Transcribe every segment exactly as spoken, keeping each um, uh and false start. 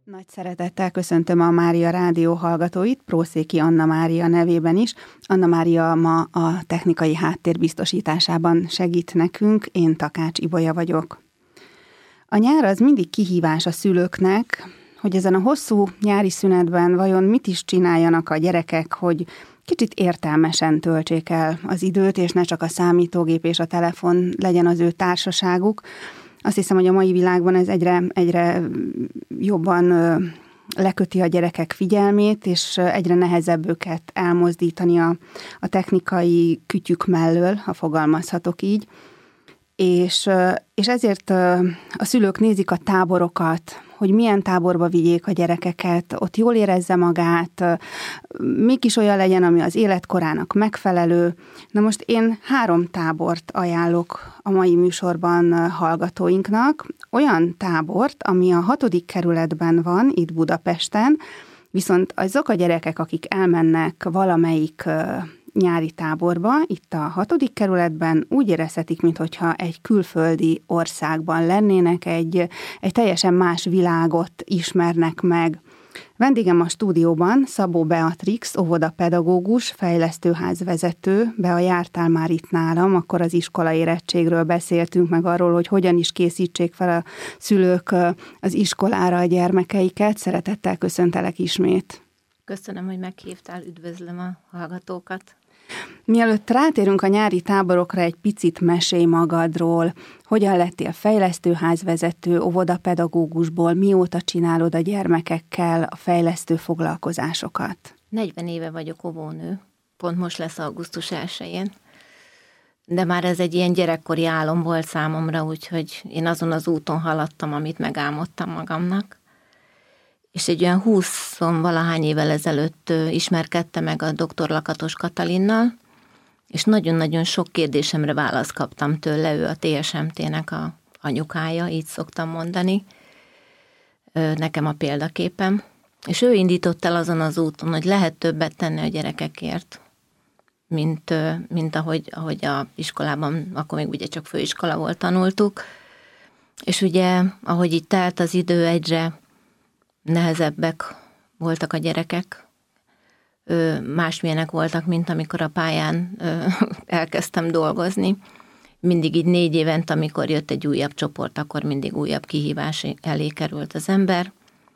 Nagy szeretettel köszöntöm a Mária Rádió hallgatóit, Prószéki Anna Mária nevében is. Anna Mária ma a technikai háttér biztosításában segít nekünk, én Takács Ibolya vagyok. A nyár az mindig kihívás a szülőknek, hogy ezen a hosszú nyári szünetben vajon mit is csináljanak a gyerekek, hogy kicsit értelmesen töltsék el az időt, és ne csak a számítógép és a telefon legyen az ő társaságuk. Azt hiszem, hogy a mai világban ez egyre, egyre jobban leköti a gyerekek figyelmét, és egyre nehezebb őket elmozdítani a, a technikai kütyük mellől, ha fogalmazhatok így. És, és ezért a szülők nézik a táborokat, hogy milyen táborba vigyék a gyerekeket, ott jól érezze magát, mégis olyan legyen, ami az életkorának megfelelő. Na most én három tábort ajánlok a mai műsorban hallgatóinknak. Olyan tábort, ami a hatodik kerületben van, itt Budapesten, viszont azok a gyerekek, akik elmennek valamelyik nyári táborba, itt a hatodik kerületben úgy érezhetik, mintha egy külföldi országban lennének, egy, egy teljesen más világot ismernek meg. Vendégem a stúdióban Szabó Beatrix, óvodapedagógus, fejlesztőház vezető. Bea, jártál már itt nálam, akkor az iskola érettségről beszéltünk, meg arról, hogy hogyan is készítsék fel a szülők az iskolára a gyermekeiket. Szeretettel köszöntelek ismét. Köszönöm, hogy meghívtál, üdvözlöm a hallgatókat. Mielőtt rátérünk a nyári táborokra, egy picit mesélj magadról. Hogyan lettél fejlesztőházvezető, óvodapedagógusból, mióta csinálod a gyermekekkel a fejlesztő foglalkozásokat? negyven éve vagyok óvónő, pont most lesz augusztus elsején, de már ez egy ilyen gyerekkori álom volt számomra, úgyhogy én azon az úton haladtam, amit megálmodtam magamnak. És egy olyan húsz-valahány évvel ezelőtt ismerkedtem meg a doktor Lakatos Katalinnal, és nagyon-nagyon sok kérdésemre választ kaptam tőle, ő a té es em té-nek a anyukája, így szoktam mondani, nekem a példaképem. És ő indított el azon az úton, hogy lehet többet tenni a gyerekekért, mint, mint ahogy, ahogy a iskolában, akkor még ugye csak főiskola volt, tanultuk. És ugye, ahogy itt telt az idő, egyre nehezebbek voltak a gyerekek, másmilyenek voltak, mint amikor a pályán elkezdtem dolgozni. Mindig így négy évent, amikor jött egy újabb csoport, akkor mindig újabb kihívás elé került az ember.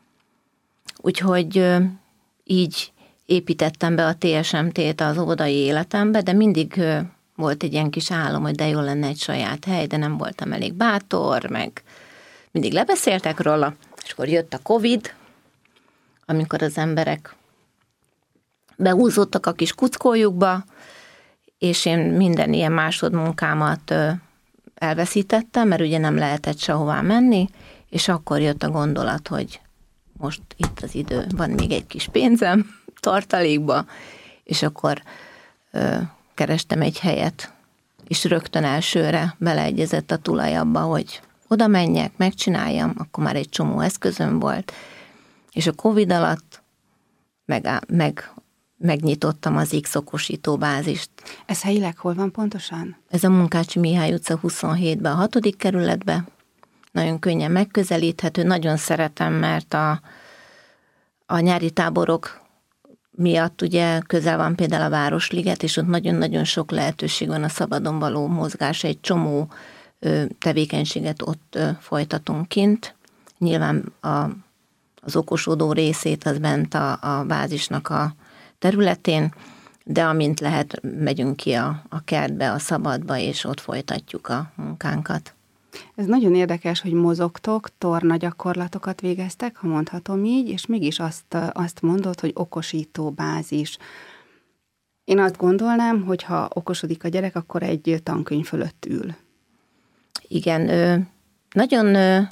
Úgyhogy így építettem be a té es em té-t az óvodai életembe, de mindig volt egy ilyen kis álom, hogy de jó lenne egy saját hely, de nem voltam elég bátor, meg mindig lebeszéltek róla, és akkor jött a Covid, amikor az emberek beúzódtak a kis kuckójukba, és én minden ilyen másodmunkámat elveszítettem, mert ugye nem lehetett sehová menni, és akkor jött a gondolat, hogy most itt az idő, van még egy kis pénzem tartalékba, és akkor ö, kerestem egy helyet, és rögtön elsőre beleegyezett a tulaj abba, hogy oda menjek, megcsináljam, akkor már egy csomó eszközöm volt, és a Covid alatt meg, meg, megnyitottam az X-okosító bázist. Ez helyileg hol van pontosan? Ez a Munkácsi Mihály utca huszonhétben, a hatodik kerületben. Nagyon könnyen megközelíthető, nagyon szeretem, mert a, a nyári táborok miatt ugye közel van például a Városliget, és ott nagyon-nagyon sok lehetőség van a szabadon való mozgás, egy csomó ö, tevékenységet ott ö, folytatunk kint. Nyilván a az okosodó részét az bent a, a bázisnak a területén, de amint lehet, megyünk ki a, a kertbe, a szabadba, és ott folytatjuk a munkánkat. Ez nagyon érdekes, hogy mozogtok, torna gyakorlatokat végeztek, ha mondhatom így, és mégis azt, azt mondod, hogy okosító bázis. Én azt gondolnám, hogy ha okosodik a gyerek, akkor egy tankönyv fölött ül. Igen, ö, nagyon... Ö,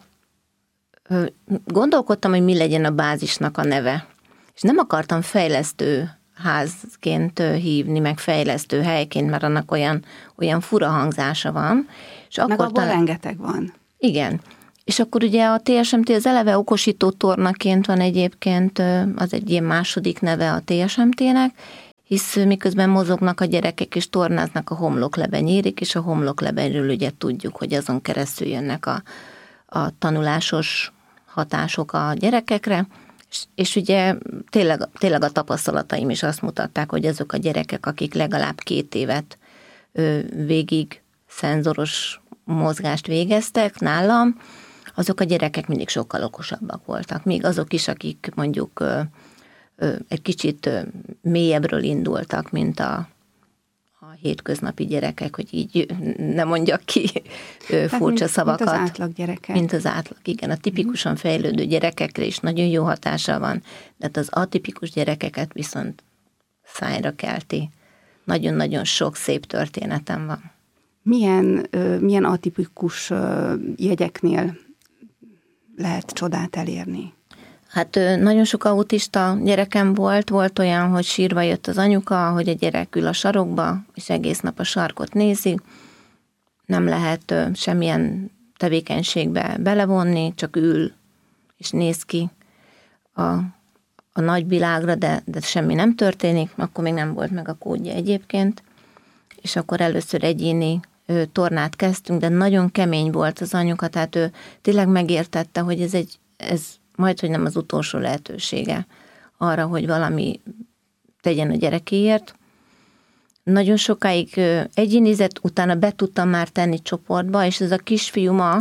Gondolkodtam, hogy mi legyen a bázisnak a neve, és nem akartam fejlesztő házként hívni, meg fejlesztő helyként, mert annak olyan, olyan fura hangzása van. És meg akkor abban talán... rengeteg van. Igen. És akkor ugye a té es em té az eleve okosító tornaként van egyébként, az egy ilyen második neve a té es em té-nek, hisz miközben mozognak a gyerekek és tornáznak, a homlokleben nyírik, és a homloklebenről ugye tudjuk, hogy azon keresztül jönnek a, a tanulásos hatások a gyerekekre, és, és ugye tényleg, tényleg a tapasztalataim is azt mutatták, hogy azok a gyerekek, akik legalább két évet ö, végig szenzoros mozgást végeztek nálam, azok a gyerekek mindig sokkal okosabbak voltak. Még azok is, akik mondjuk ö, ö, egy kicsit ö, mélyebbről indultak, mint a a hétköznapi gyerekek, hogy így ne mondjak ki Tehát furcsa mint, szavakat. Mint az átlag gyerekek. Mint az átlag, igen. A tipikusan fejlődő gyerekekre is nagyon jó hatása van, de az atipikus gyerekeket viszont szájra kelti. Nagyon-nagyon sok szép történetem van. Milyen, milyen atipikus jegyeknél lehet csodát elérni? Hát nagyon sok autista gyerekem volt, volt olyan, hogy sírva jött az anyuka, hogy a gyerek ül a sarokba, és egész nap a sarkot nézi, nem lehet semmilyen tevékenységbe belevonni, csak ül és néz ki a, a nagyvilágra, de, de semmi nem történik, akkor még nem volt meg a kódja egyébként, és akkor először egyéni ő, tornát kezdtünk, de nagyon kemény volt az anyuka, tehát ő tényleg megértette, hogy ez egy, ez majd, hogy nem az utolsó lehetősége arra, hogy valami tegyen a gyerekéért. Nagyon sokáig egyénizett, utána be tudtam már tenni csoportba, és ez a kisfiú ma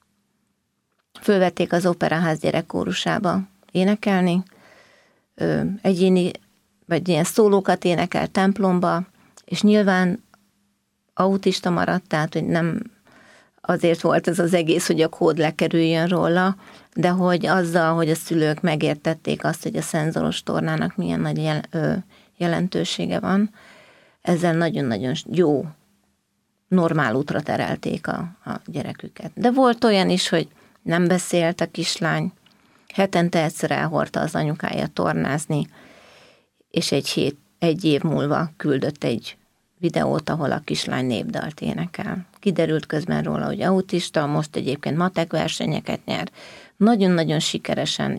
fölvették az Operaház gyerekkórusába énekelni, egyéni, vagy ilyen szólókat énekel templomba, és nyilván autista maradt, tehát, hogy nem azért volt ez az egész, hogy a kód lekerüljön róla, de hogy azzal, hogy a szülők megértették azt, hogy a szenzoros tornának milyen nagy jel, ö, jelentősége van, ezzel nagyon-nagyon jó, normál útra terelték a, a gyereküket. De volt olyan is, hogy nem beszélt a kislány, hetente egyszer elhordta az anyukája tornázni, és egy, hét, egy év múlva küldött egy videót, ahol a kislány népdalt énekel. Kiderült közben róla, hogy autista, most egyébként matek versenyeket nyer. Nagyon-nagyon sikeresen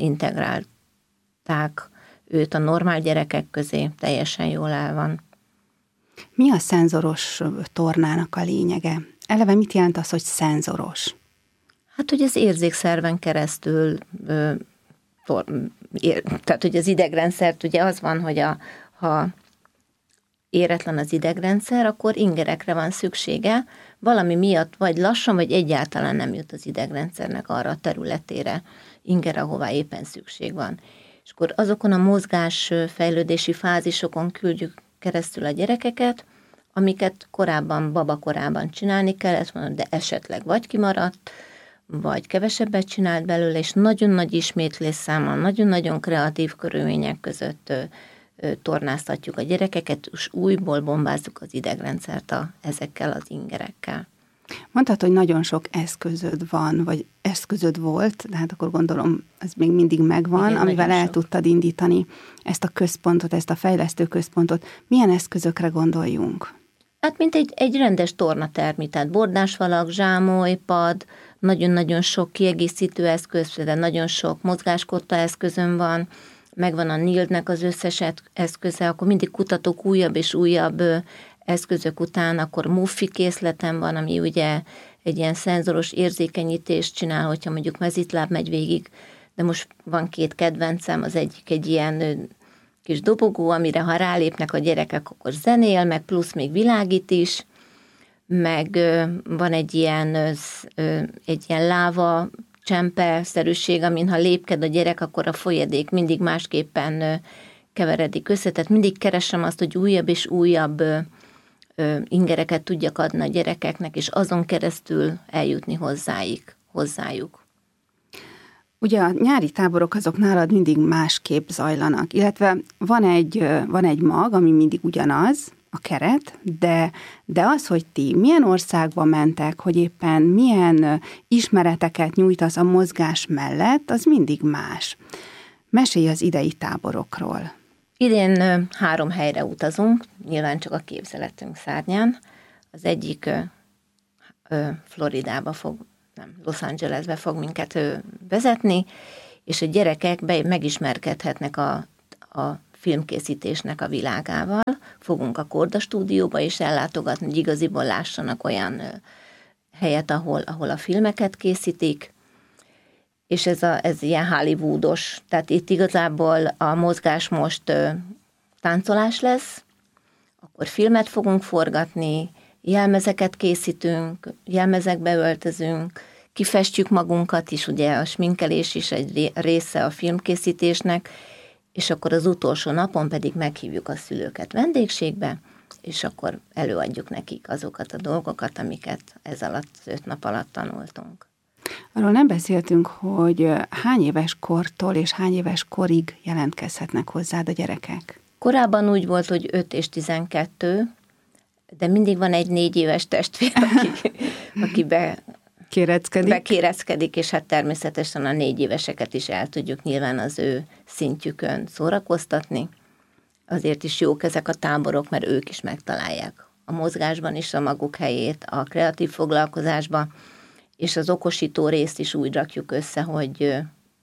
integrálták őt a normál gyerekek közé, teljesen jól el van. Mi a szenzoros tornának a lényege? Eleve mit jelent az, hogy szenzoros? Hát, hogy az érzékszerven keresztül, ö, tor, ér, tehát, hogy az idegrendszert, ugye az van, hogy a, ha éretlen az idegrendszer, akkor ingerekre van szüksége, valami miatt vagy lassan, vagy egyáltalán nem jut az idegrendszernek arra a területére, inger, ahová éppen szükség van. És akkor azokon a mozgásfejlődési fázisokon küldjük keresztül a gyerekeket, amiket korábban, babakorában csinálni kellett volna, de esetleg vagy kimaradt, vagy kevesebbet csinált belőle, és nagyon nagy ismétlésszámmal, nagyon-nagyon kreatív körülmények között tornáztatjuk a gyerekeket, és újból bombázzuk az idegrendszert a, ezekkel az ingerekkel. Mondtad, hogy nagyon sok eszközöd van, vagy eszközöd volt, de hát akkor gondolom, ez még mindig megvan, igen, amivel el sok. tudtad indítani ezt a központot, ezt a fejlesztő központot. Milyen eszközökre gondoljunk? Hát mint egy, egy rendes tornatermi, tehát bordásvalak, zsámoly, pad, nagyon-nagyon sok kiegészítő eszköz, de nagyon sok mozgáskotta eszközön van, megvan a Nildnek az összes eszköze, akkor mindig kutatok újabb és újabb eszközök után, akkor muffi készletem van, ami ugye egy ilyen szenzoros érzékenyítést csinál, hogyha mondjuk mezitláb megy végig, de most van két kedvencem, az egyik egy ilyen kis dobogó, amire ha rálépnek a gyerekek, akkor zenél, meg plusz még világít is, meg van egy ilyen, egy ilyen láva csempe-szerűség, amin ha lépked a gyerek, akkor a folyadék mindig másképpen keveredik össze, tehát mindig keresem azt, hogy újabb és újabb ingereket tudjak adni a gyerekeknek, és azon keresztül eljutni hozzájuk. hozzájuk. Ugye a nyári táborok azok nálad mindig másképp zajlanak, illetve van egy, van egy mag, ami mindig ugyanaz, a keret, de, de az, hogy ti milyen országba mentek, hogy éppen milyen ismereteket nyújtasz a mozgás mellett, az mindig más. Mesélj az idei táborokról. Idén három helyre utazunk, nyilván csak a képzeletünk szárnyán. Az egyik Floridába fog, nem, Los Angelesbe fog minket vezetni, és a gyerekek be, megismerkedhetnek a, a filmkészítésnek a világával. Fogunk a Korda stúdióba is ellátogatni, hogy igaziból lássanak olyan helyet, ahol, ahol a filmeket készítik. és ez, a, ez ilyen hollywoodos. Tehát itt igazából a mozgás most ö, táncolás lesz, akkor filmet fogunk forgatni, jelmezeket készítünk, jelmezekbe öltözünk, kifestjük magunkat is, ugye a sminkelés is egy része a filmkészítésnek, és akkor az utolsó napon pedig meghívjuk a szülőket vendégségbe, és akkor előadjuk nekik azokat a dolgokat, amiket ez alatt, az öt nap alatt tanultunk. Arról nem beszéltünk, hogy hány éves kortól és hány éves korig jelentkezhetnek hozzád a gyerekek? Korábban úgy volt, hogy öt és tizenkettő, de mindig van egy négy éves testvér, aki, aki be, kéreckedik. bekéreckedik, és hát természetesen a négy éveseket is el tudjuk nyilván az ő szintjükön szórakoztatni. Azért is jók ezek a táborok, mert ők is megtalálják a mozgásban is a maguk helyét, a kreatív foglalkozásban, és az okosító részt is úgy rakjuk össze, hogy,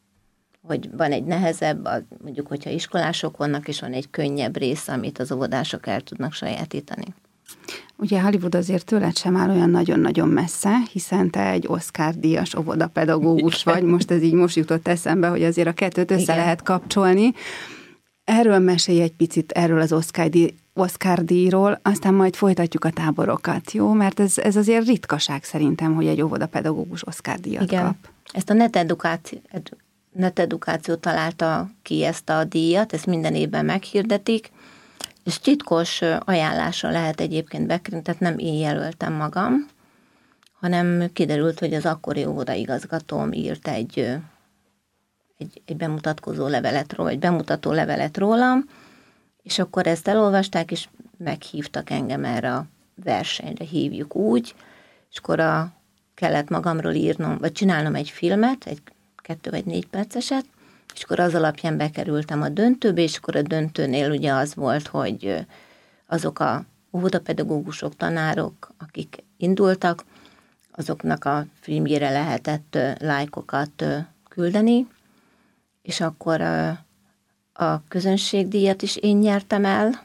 hogy van egy nehezebb, mondjuk, hogyha iskolások vannak, és van egy könnyebb rész, amit az óvodások el tudnak sajátítani. Ugye Hollywood azért tőled sem áll olyan nagyon-nagyon messze, hiszen te egy Oscar-díjas óvodapedagógus vagy, most ez így most jutott eszembe, hogy azért a kettőt össze Igen. lehet kapcsolni. Erről mesélj egy picit, erről az Oscar-díj, Oscar-díjról, aztán majd folytatjuk a táborokat, jó? Mert ez, ez azért ritkaság szerintem, hogy egy óvodapedagógus Oscar-díjat Igen. kap. Ezt a netedukáció, netedukáció találta ki ezt a díjat, ezt minden évben meghirdetik, és titkos ajánlásra lehet egyébként bekérni, tehát nem én jelöltem magam, hanem kiderült, hogy az akkori óvodaigazgatóm írt egy, egy, egy bemutatkozó levelet róla, egy bemutató levelet rólam, és akkor ezt elolvasták, és meghívtak engem erre a versenyre, hívjuk úgy, és akkor a, kellett magamról írnom, vagy csinálnom egy filmet, egy kettő vagy négy perceset, és akkor az alapján bekerültem a döntőbe, és akkor a döntőnél ugye az volt, hogy azok a óvodapedagógusok, tanárok, akik indultak, azoknak a filmjére lehetett lájkokat küldeni, és akkor a, a közönségdíjat is én nyertem el,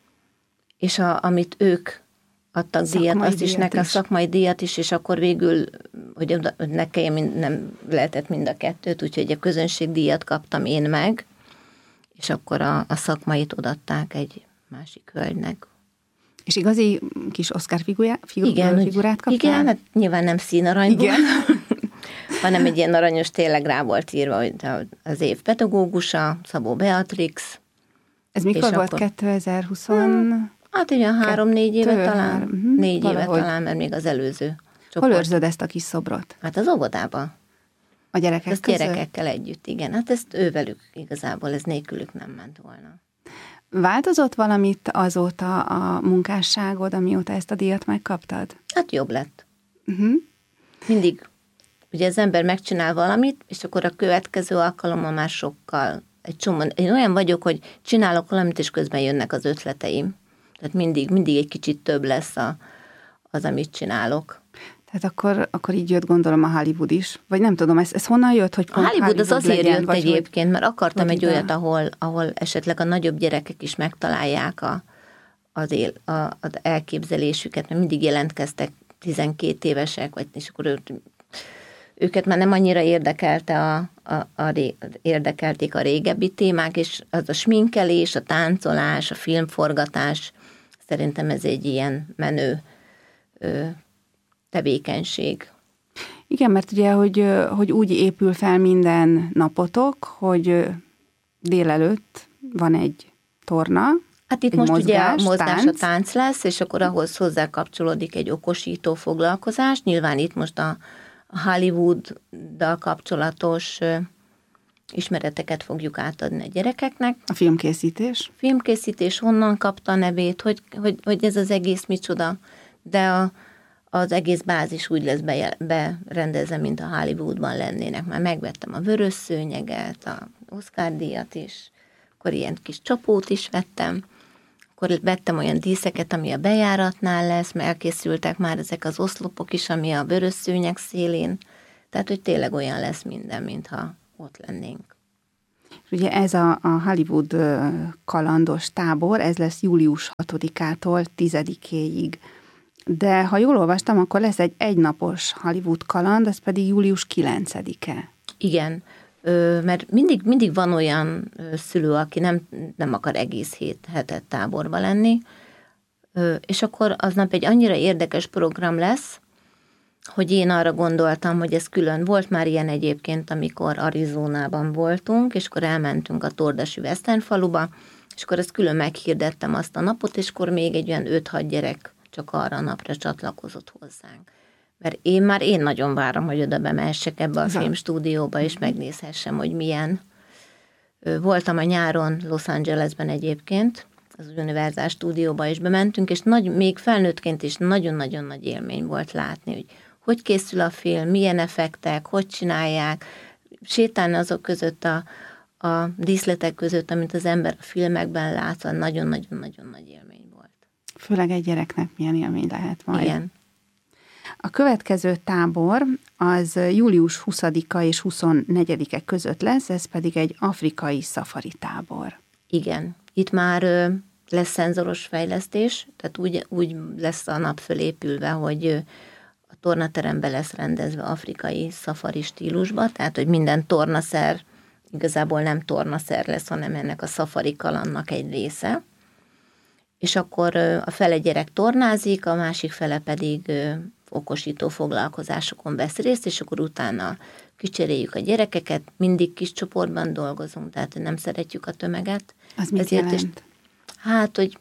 és a, amit ők adtak szakmai díjat, azt is nekem szakmai díjat is, és akkor végül, hogy nekem nem lehetett mind a kettőt, úgyhogy a közönségdíjat kaptam én meg, és akkor a, a szakmait odaadták egy másik hölgynek. És igazi kis Oscar figurát, figur, igen, figurát kaptál? Igen, hát nyilván nem színaranyból, igen. hanem egy ilyen aranyos, tényleg rá volt írva, hogy az év pedagógusa, Szabó Beatrix. Ez mikor volt? Akkor, kétezer-húsz? Hmm. Hát olyan három-négy éve talán, uh-huh, négy valahogy. éve talán, mert még az előző csoport. Hol őrzöd ezt a kis szobrot? Hát az óvodában. A gyerekek ezt között? Gyerekekkel együtt, igen. Hát ezt ővelük igazából, ez nélkülük nem ment volna. Változott valamit azóta a munkásságod, amióta ezt a díjat megkaptad? Hát jobb lett. Uh-huh. Mindig, ugye az ember megcsinál valamit, és akkor a következő alkalommal már sokkal, egy csomó, én olyan vagyok, hogy csinálok valamit, és közben jönnek az ötleteim. Tehát mindig, mindig egy kicsit több lesz a, az, amit csinálok. Tehát akkor, akkor így jött gondolom a Hollywood is. Vagy nem tudom, ez, ez honnan jött, hogy pont a Hollywood, Hollywood az azért legyen, jött egyébként, mert akartam egy olyat, ahol, ahol esetleg a nagyobb gyerekek is megtalálják a, az, él, a, az elképzelésüket, mert mindig jelentkeztek tizenkét évesek, vagy és akkor ő, őket már nem annyira érdekelte a, a, a, érdekelték a régebbi témák, és az a sminkelés, a táncolás, a filmforgatás, szerintem ez egy ilyen menő ö, tevékenység. Igen, mert ugye, hogy, hogy úgy épül fel minden napotok, hogy délelőtt van egy torna, hát itt egy most mozgás, ugye a mozgás, tánc. a tánc lesz, és akkor ahhoz hozzá kapcsolódik egy okosító foglalkozás. Nyilván itt most a, a Hollywooddal kapcsolatos ismereteket fogjuk átadni a gyerekeknek. A filmkészítés? Filmkészítés, honnan kapta a nevét, hogy, hogy, hogy ez az egész micsoda, de a, az egész bázis úgy lesz be, berendezve, mint a Hollywoodban lennének. Már megvettem a vörös szőnyeget, a Oscar-díjat is, akkor ilyen kis csapót is vettem, akkor vettem olyan díszeket, ami a bejáratnál lesz, mert elkészültek már ezek az oszlopok is, ami a vörös szőnyeg szélén, tehát hogy tényleg olyan lesz minden, mintha ott lennénk. Ugye ez a, a Hollywood kalandos tábor, ez lesz július hatodikától tizedikéig. De ha jól olvastam, akkor lesz egy egynapos Hollywood kaland, ez pedig július kilencedike. Igen, mert mindig, mindig van olyan szülő, aki nem, nem akar egész hét, hetet táborba lenni, és akkor aznap egy annyira érdekes program lesz, hogy én arra gondoltam, hogy ez külön volt, már ilyen egyébként, amikor Arizonában voltunk, és akkor elmentünk a Tordasi Western faluba, és akkor ezt külön meghirdettem azt a napot, és akkor még egy olyan öt-hat gyerek csak arra a napra csatlakozott hozzánk. Mert én már én nagyon várom, hogy oda bemehessek ebbe a filmstúdióba, és megnézhessem, hogy milyen. Voltam a nyáron Los Angelesben egyébként, az Universal stúdióba is bementünk, és nagy, még felnőttként is nagyon-nagyon nagy élmény volt látni, hogy hogy készül a film, milyen effektek, hogy csinálják, sétálni azok között a, a díszletek között, amit az ember a filmekben lát, nagyon-nagyon-nagyon nagy élmény volt. Főleg egy gyereknek milyen élmény lehet majd. Igen. A következő tábor az július huszadika és huszonnegyedike között lesz, ez pedig egy afrikai szafari tábor. Igen. Itt már lesz szenzoros fejlesztés, tehát úgy, úgy lesz a nap fölépülve, hogy a tornaterembe lesz rendezve afrikai szafari stílusba, tehát hogy minden tornaszer igazából nem tornaszer lesz, hanem ennek a szafari kalandnak egy része. És akkor a fele gyerek tornázik, a másik fele pedig okosító foglalkozásokon vesz részt, és akkor utána kicseréljük a gyerekeket, mindig kis csoportban dolgozunk, tehát nem szeretjük a tömeget. Az mit Ezért jelent? Is, hát, hogy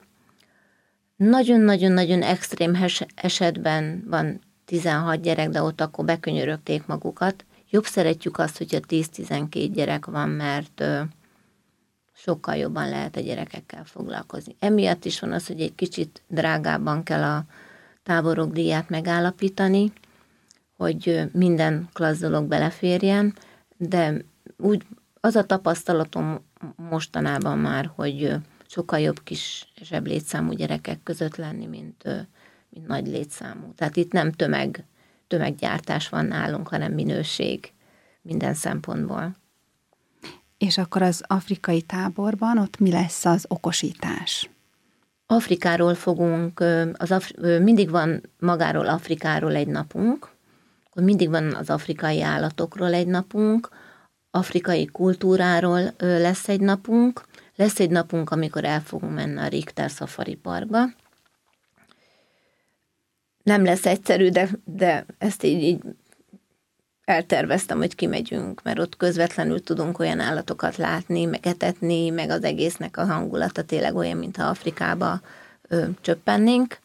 nagyon-nagyon-nagyon extrém esetben van tizenhat gyerek, de ott akkor bekönyörögték magukat. Jobb szeretjük azt, hogyha tíz-tizenkét gyerek van, mert ö, sokkal jobban lehet a gyerekekkel foglalkozni. Emiatt is van az, hogy egy kicsit drágábban kell a táborok díját megállapítani, hogy minden klassz dolog beleférjen, de úgy az a tapasztalatom mostanában már, hogy sokkal jobb kisebb létszámú gyerekek között lenni, mint, mint nagy létszámú. Tehát itt nem tömeg, tömeggyártás van nálunk, hanem minőség minden szempontból. És akkor az afrikai táborban ott mi lesz az okosítás? Afrikáról fogunk, az Afri- mindig van magáról Afrikáról egy napunk, akkor mindig van az afrikai állatokról egy napunk, afrikai kultúráról lesz egy napunk, lesz egy napunk, amikor el fogunk menni a Richter Safari Parkba. Nem lesz egyszerű, de, de ezt így, így elterveztem, hogy kimegyünk, mert ott közvetlenül tudunk olyan állatokat látni, meg etetni, meg az egésznek a hangulata tényleg olyan, mintha Afrikába ö, csöppennénk.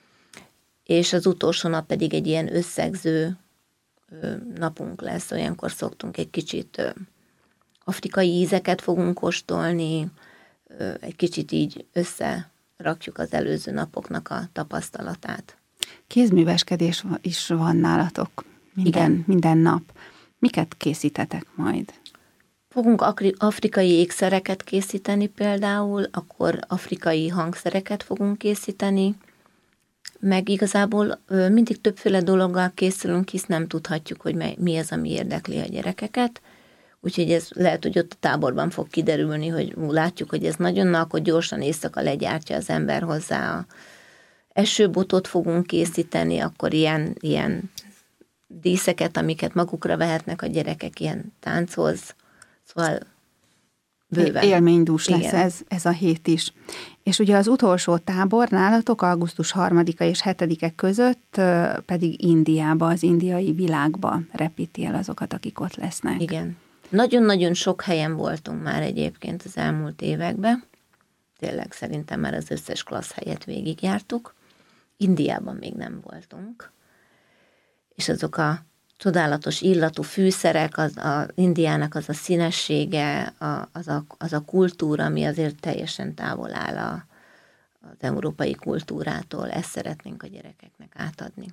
És az utolsó nap pedig egy ilyen összegző ö, napunk lesz, olyankor szoktunk egy kicsit ö, afrikai ízeket fogunk kóstolni, ö, egy kicsit így összerakjuk az előző napoknak a tapasztalatát. Kézműveskedés is van nálatok minden, minden nap. Miket készítetek majd? Fogunk afrikai ékszereket készíteni például, akkor afrikai hangszereket fogunk készíteni, meg igazából mindig többféle dologgal készülünk, hisz nem tudhatjuk, hogy mi az, ami érdekli a gyerekeket. Úgyhogy ez lehet, hogy ott a táborban fog kiderülni, hogy látjuk, hogy ez nagyon, na, akkor gyorsan éjszaka legyártja az ember hozzá a esőbotot fogunk készíteni, akkor ilyen, ilyen díszeket, amiket magukra vehetnek a gyerekek ilyen tánchoz. Szóval bőven. Élménydús lesz Igen. ez, ez a hét is. És ugye az utolsó tábor nálatok augusztus harmadika és hetedike között pedig Indiába, az indiai világba repíti el azokat, akik ott lesznek. Igen. Nagyon-nagyon sok helyen voltunk már egyébként az elmúlt években. Tényleg szerintem már az összes klassz helyet végigjártuk. Indiában még nem voltunk. És azok a csodálatos illatú fűszerek, az a Indiának az a színessége, a, az, a, az a kultúra, ami azért teljesen távol áll a, az európai kultúrától. Ezt szeretnénk a gyerekeknek átadni.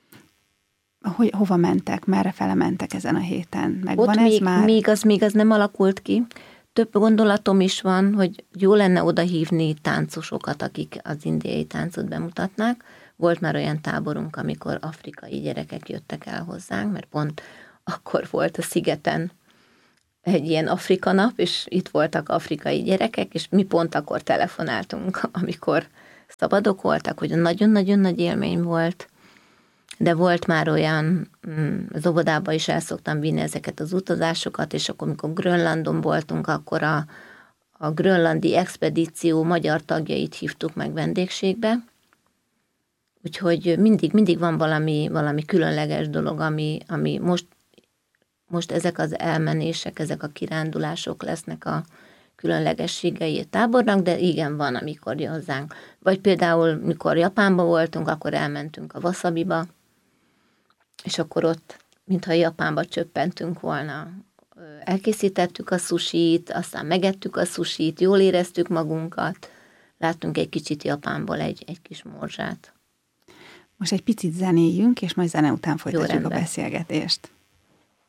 Hogy, hova mentek? Merre fele mentek ezen a héten? Megvan Ott ez még, már? még, az, még az nem alakult ki. Több gondolatom is van, hogy jó lenne odahívni táncosokat, akik az indiai táncot bemutatnák. Volt már olyan táborunk, amikor afrikai gyerekek jöttek el hozzánk, mert pont akkor volt a szigeten egy ilyen Afrika nap, és itt voltak afrikai gyerekek, és mi pont akkor telefonáltunk, amikor szabadok voltak, hogy nagyon-nagyon nagy élmény volt. de volt már olyan, az óvodába is el szoktam vinni ezeket az utazásokat, és akkor, amikor Grönlandon voltunk, akkor a, a grönlandi expedíció magyar tagjait hívtuk meg vendégségbe, úgyhogy mindig, mindig van valami, valami különleges dolog, ami, ami most, most ezek az elmenések, ezek a kirándulások lesznek a különlegességei a tábornak, de igen, van, amikor jön hozzánk. Vagy például, mikor Japánban voltunk, akkor elmentünk a Wasabiba, és akkor ott, mintha Japánba csöppentünk volna, elkészítettük a sushit, aztán megettük a sushit, jól éreztük magunkat, láttunk egy kicsit Japánból egy, egy kis morzsát. Most egy picit zenéljünk, és majd zene után folytatjuk a beszélgetést.